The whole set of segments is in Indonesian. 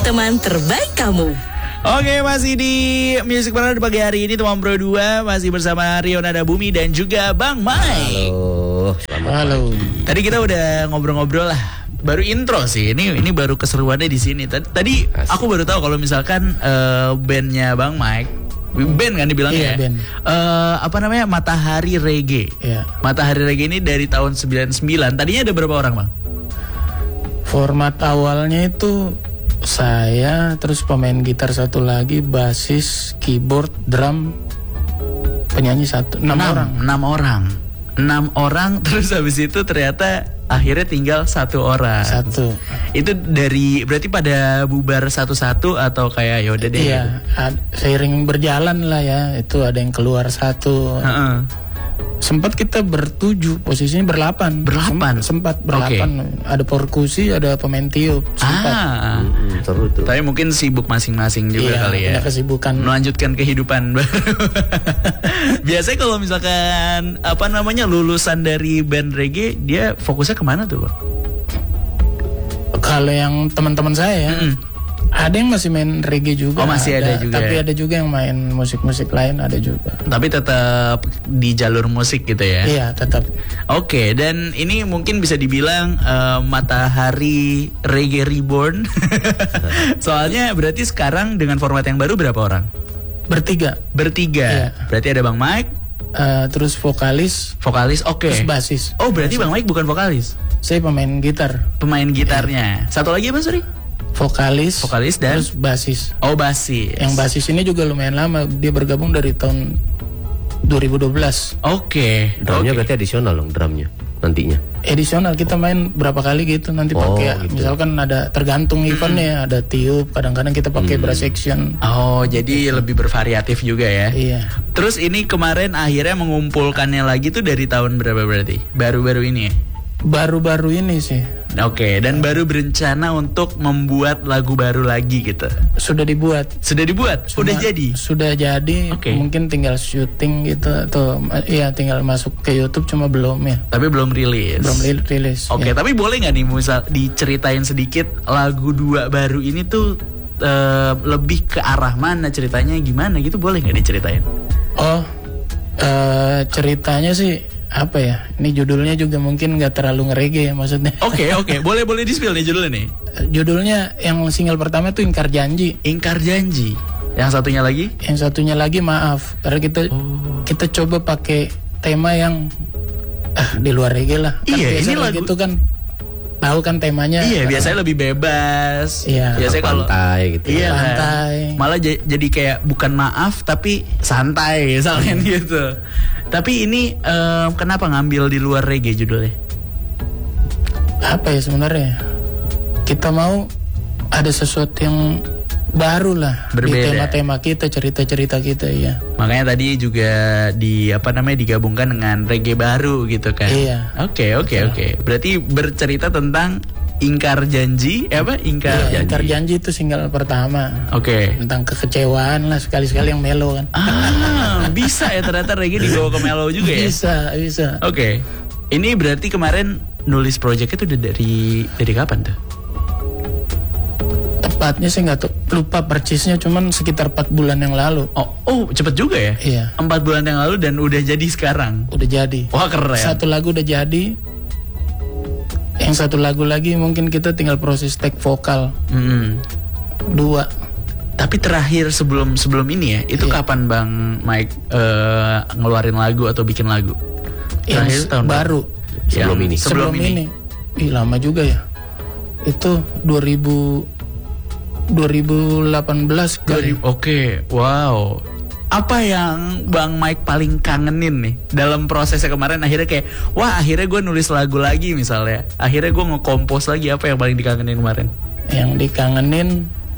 teman terbaik kamu. Oke, masih di Music Partner pagi hari ini teman Pro 2 masih bersama Rionada Bumi dan juga Bang Mike. Halo. Tadi kita udah ngobrol-ngobrol lah. Baru intro sih. Ini baru keseruannya di sini. Tadi aku baru tahu kalau misalkan bandnya Bang Mike, band kan dibilangnya. Iya, band. Apa namanya? Matahari Reggae. Iya. Matahari Reggae ini dari tahun 99. Tadinya ada berapa orang, Bang? Format awalnya itu saya, terus pemain gitar satu lagi, basis, keyboard, drum, penyanyi satu, 6 orang. 6 orang terus habis itu ternyata akhirnya tinggal 1 orang. Satu. Itu dari berarti pada bubar satu-satu atau kayak ya udah deh. Iya, seiring berjalan lah ya. Itu ada yang keluar satu. Sempat kita bertujuh, posisinya berlapan. Sempat berlapan. Okay. Ada perkusi, ada pemain tiup. Sempat. Seru tuh. Tapi mungkin sibuk masing-masing juga kali ya. Iya, kesibukan. Melanjutkan kehidupan baru. Biasanya kalau misalkan apa namanya lulusan dari band reggae, dia fokusnya kemana tuh, Pak? Kalau yang teman-teman saya ada yang masih main reggae juga. Oh, masih ada juga. Tapi ada juga yang main musik-musik lain, ada juga. Tapi tetap di jalur musik gitu ya? Iya, tetap. Oke, dan ini mungkin bisa dibilang Matahari Reggae Reborn. Soalnya berarti sekarang dengan format yang baru berapa orang? Bertiga. Iya. Berarti ada Bang Mike, terus vokalis, oke. terus basis. Oh, berarti Bang Mike bukan vokalis? Saya pemain gitar. Pemain gitarnya. Satu lagi apa, sorry? Vokalis dan terus basis. Oh, basis. Yang basis ini juga lumayan lama, dia bergabung dari tahun 2012. Oke. Drumnya berarti additional dong, drumnya nantinya. Edisional, kita main berapa kali gitu nanti pakai gitu. Misalkan ada tergantung eventnya, ada tiup, kadang-kadang kita pakai brass section. Oh, jadi lebih bervariatif juga ya. Iya. Terus ini kemarin akhirnya mengumpulkannya lagi tuh dari tahun berapa berarti? Baru-baru ini ya? Baru-baru ini sih. Oke, dan baru berencana untuk membuat lagu baru lagi gitu. Sudah dibuat. Udah jadi. Sudah jadi. Okay. Mungkin tinggal syuting gitu atau iya tinggal masuk ke YouTube, cuma belum ya. Tapi belum rilis. Oke, tapi boleh nggak nih misal diceritain sedikit lagu 2 baru ini tuh lebih ke arah mana, ceritanya gimana gitu, boleh nggak diceritain? Oh, ceritanya sih apa ya? Ini judulnya juga mungkin nggak terlalu nge-reggae ya maksudnya. Oke. Boleh di-spill nih judulnya nih. Judulnya yang single pertama tuh Ingkar Janji. Yang satunya lagi Maaf. Karena kita coba pakai tema yang di luar reggae lah. Kan iya, ini lagu itu kan tahu kan temanya. Iya, biasanya lebih bebas. Iya. Biasanya kalau pantai gitu. Iya, pantai. Malah jadi kayak bukan maaf tapi santai misalnya gitu. Tapi ini kenapa ngambil di luar reggae judulnya? Apa ya sebenarnya? Kita mau ada sesuatu yang baru lah. Berbeda. Di tema-tema kita, cerita-cerita kita ya. Makanya tadi juga digabungkan dengan reggae baru gitu kan. Iya. Oke. Berarti bercerita tentang Ingkar Janji, Ingkar Janji itu single pertama. Oke. Tentang kekecewaan lah, sekali-sekali yang melo kan. Bisa ya ternyata reggae dibawa ke melo juga ya. Bisa. Oke. Ini berarti kemarin nulis project itu udah dari kapan tuh? Tepatnya saya nggak lupa persisnya, cuman sekitar 4 bulan yang lalu. Oh, cepet juga ya? Iya. 4 bulan yang lalu dan udah jadi sekarang. Udah jadi. Wah, keren. Satu lagu udah jadi. Yang satu lagu lagi mungkin kita tinggal proses take vokal. 2. Tapi terakhir sebelum ini ya, itu kapan Bang Mike ngeluarin lagu atau bikin lagu? Terakhir tahun baru. Sebelum ini. Ih, lama juga ya. Itu 2018 kali. Oke, wow. Apa yang Bang Mike paling kangenin nih dalam prosesnya kemarin? Akhirnya kayak, akhirnya gue nulis lagu lagi misalnya. Akhirnya gue nge-compose lagi, apa yang paling dikangenin kemarin? Yang dikangenin,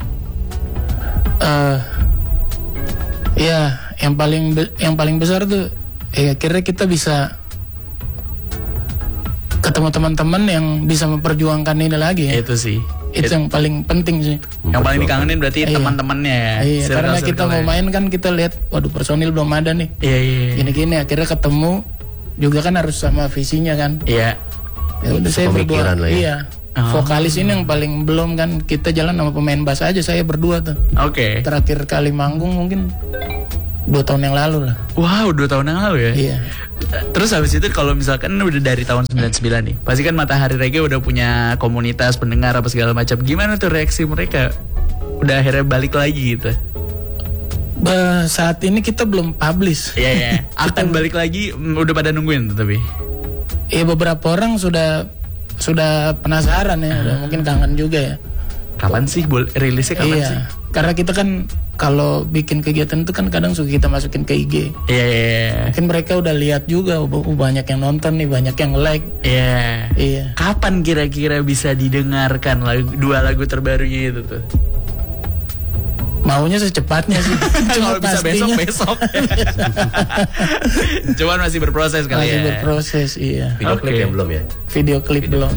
yang paling besar tuh, akhirnya kita bisa ketemu teman-teman yang bisa memperjuangkan ini lagi ya. Itu sih. Itu yang paling penting sih. Yang paling dikangenin berarti teman-temannya ya. Iya, karena kita mau main kan kita lihat, waduh personil belum ada nih. Iya. Gini-gini akhirnya ketemu juga kan harus sama visinya kan. Iya. Ya udah saya berdua. Lah ya. Iya. Vokalis ini yang paling belum kan, kita jalan sama pemain bass aja, saya berdua tuh. Oke. Terakhir kali manggung mungkin 2 tahun yang lalu lah. Wow, 2 tahun yang lalu ya? Iya. Terus habis itu kalau misalkan udah dari tahun 99 nih, pasti kan Matahari Reggae udah punya komunitas pendengar apa segala macam. Gimana tuh reaksi mereka? Udah akhirnya balik lagi gitu? Saat ini kita belum publish. Iya. Akan balik lagi, udah pada nungguin tuh tapi? Iya, beberapa orang sudah penasaran ya, udah mungkin kangen juga ya. Kapan sih rilisnya kapan sih? Karena kita kan kalau bikin kegiatan itu kan kadang suka kita masukin ke IG. Iya. Mungkin mereka udah lihat juga, banyak yang nonton nih, banyak yang like. Iya. Kapan kira-kira bisa didengarkan 2 lagu terbarunya itu tuh? Maunya secepatnya sih. Kalau bisa besok. Cuman masih berproses kali masih berproses, iya. Video klip yang belum ya? Video klip belum.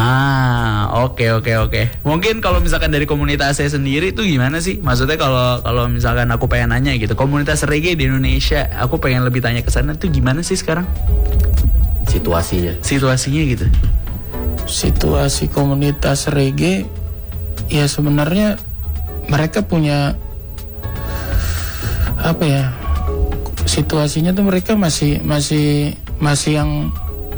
Oke. Mungkin kalau misalkan dari komunitas saya sendiri itu gimana sih? Maksudnya kalau misalkan aku pengen nanya gitu, komunitas reggae di Indonesia, aku pengen lebih tanya ke sana tuh gimana sih sekarang? Situasinya gitu. Situasi komunitas reggae ya sebenarnya mereka punya apa ya? Situasinya tuh mereka masih yang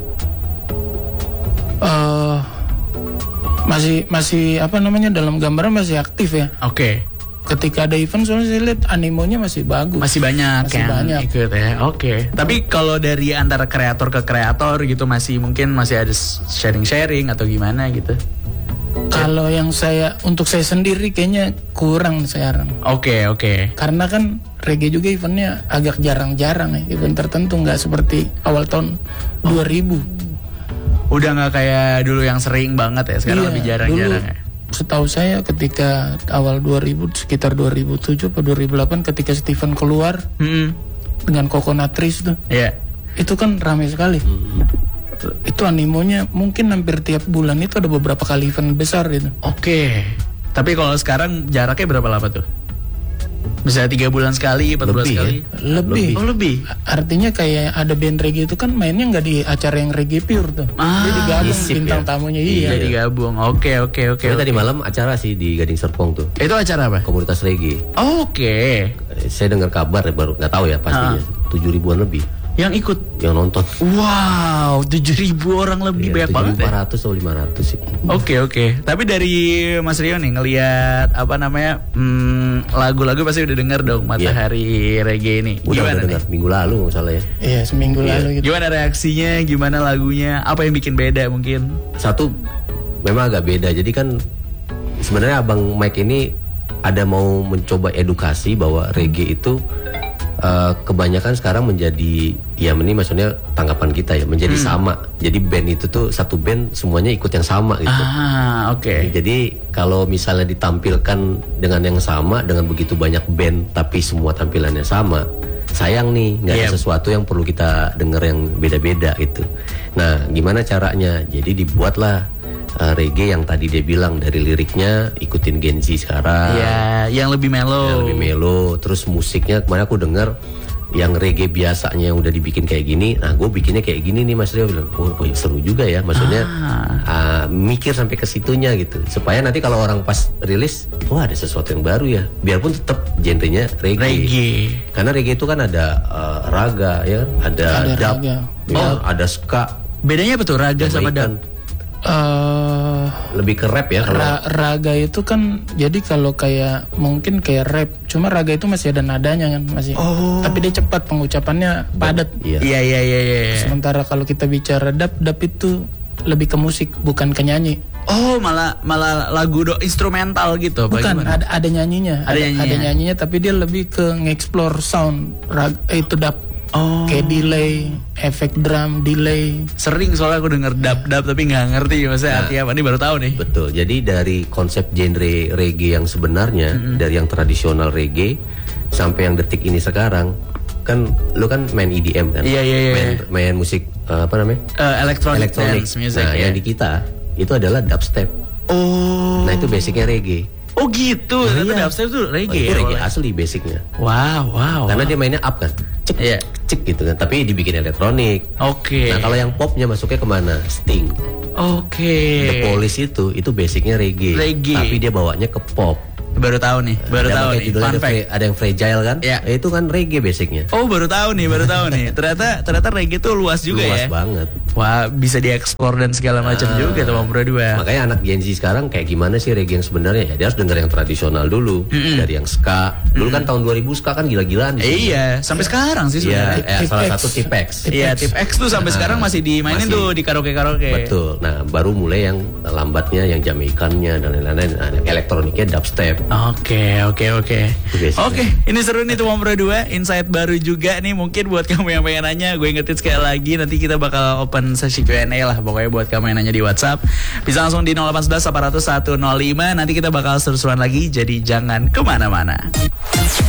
masih apa namanya, dalam gambaran masih aktif ya. Oke. Ketika ada event soalnya saya lihat animonya masih bagus. Masih banyak ikut ya. Oke. Tapi kalau dari antara kreator ke kreator gitu masih ada sharing atau gimana gitu? Kalau yang untuk saya sendiri kayaknya kurang sekarang. Oke. Karena kan reggae juga eventnya agak jarang-jarang ya. Event tertentu, nggak seperti awal tahun 2000. Udah nggak kayak dulu yang sering banget ya. Sekarang lebih jarang-jarang ya. Setahu saya ketika awal 2000, sekitar 2007 atau 2008 ketika Steven keluar dengan Coconut Trees tuh. Iya. Itu kan ramai sekali. Itu animonya mungkin hampir tiap bulan itu ada beberapa kali event besar itu. Oke. Tapi kalau sekarang jaraknya berapa lama tuh? Misalnya 3 bulan sekali, 4 bulan sekali? Ya? Lebih. Oh lebih? Artinya kayak ada band reggae itu kan mainnya nggak di acara yang reggae pure tuh. Dia digabung bintang tamunya. Iya, digabung. Oke. Tadi malam acara sih di Gading Serpong tuh. Itu acara apa? Komunitas reggae. Oke. Saya dengar kabar baru, nggak tahu ya pastinya. 7.000-an lebih yang ikut, yang nonton. Wow, 7.000 orang lebih, banyak banget. 400 atau 500 sih. Oke. Tapi dari Mas Rio nih ngelihat lagu-lagu pasti udah denger dong Matahari Reggae ini. Udah dengar minggu lalu nggak salah ya. Iya, seminggu lalu gitu. Gimana reaksinya? Gimana lagunya? Apa yang bikin beda mungkin? Satu, memang agak beda. Jadi kan sebenarnya Abang Mike ini ada mau mencoba edukasi bahwa reggae itu kebanyakan sekarang menjadi, ya ini maksudnya tanggapan kita ya, menjadi sama. Jadi band itu tuh satu band semuanya ikut yang sama gitu. Oke. Jadi kalau misalnya ditampilkan dengan yang sama, dengan begitu banyak band tapi semua tampilannya sama, sayang nih, nggak ada sesuatu yang perlu kita dengar yang beda-beda gitu. Nah, gimana caranya? Jadi dibuatlah reggae yang tadi dia bilang, dari liriknya ikutin Gen Z sekarang. Iya, yang lebih mellow. Terus musiknya kemarin aku dengar yang reggae biasanya yang udah dibikin kayak gini. Nah, gue bikinnya kayak gini nih, Mas Rio bilang. Oh, seru juga ya. Maksudnya mikir sampai ke situnya gitu. Supaya nanti kalau orang pas rilis, wah ada sesuatu yang baru ya. Biarpun tetap genrenya reggae. Karena reggae itu kan ada raga ya, ada dub, ada ska. Bedanya apa tuh raga sama dub? Lebih ke rap ya. Raga itu kan jadi kalau kayak mungkin kayak rap, cuma raga itu masih ada nadanya kan, masih. Tapi dia cepat, pengucapannya padat. Iya. Sementara kalau kita bicara dub itu lebih ke musik, bukan ke nyanyi. Oh, malah lagu instrumental gitu. Bukan, ada nyanyinya. Ada nyanyinya, tapi dia lebih ke nge-explore sound. Itu dub. Kayak delay, efek drum, delay. Sering soalnya aku denger dub tapi nggak ngerti maksudnya artinya apa. Ini baru tahu nih. Betul. Jadi dari konsep genre reggae yang sebenarnya, dari yang tradisional reggae sampai yang detik ini sekarang, kan lu kan main EDM kan? Iya. Main musik apa namanya? Electronic dance music. Nah, yang di kita itu adalah dubstep. Nah, itu basicnya reggae. Oh gitu, ternyata dubstep tuh reggae. Itu reggae asli basicnya. Wow. Karena dia mainnya up kan, cek gitu kan. Tapi dibikin elektronik. Oke. Nah, kalau yang popnya masuknya kemana? Sting. Oke. The Police itu basicnya reggae. Tapi dia bawanya ke pop. Baru tahu nih, Fun fact. Ada yang Fragile kan? Ya. Itu kan reggae basicnya. Oh, baru tahu nih. Ternyata reggae tuh luas juga ya. Luas banget. Wah, bisa dieksplor dan segala macam juga tuh Bang Bro 2. Makanya anak Gen Z sekarang kayak gimana sih reggae yang sebenarnya? Ya dia harus denger yang tradisional dulu, dari yang ska. Dulu kan tahun 2000 ska kan gila-gilaan. Iya, sampai sekarang sih sebenarnya. Salah satu Tipex. Iya, Tipex tuh sampai sekarang masih dimainin tuh di karaoke. Betul. Nah, baru mulai yang lambatnya, yang Jamaikannya dan lain-lain. Elektroniknya dubstep. Oke. Ini seru nih tuh Bang Bro 2. Insight baru juga nih mungkin buat kamu yang pengen nanya. Gue ingetin sekali lagi, nanti kita bakal open sesi Q&A lah pokoknya buat kamu yang nanya di WhatsApp. Bisa langsung di 018 800 105. Nanti kita bakal seru-seruan lagi, jadi jangan kemana-mana.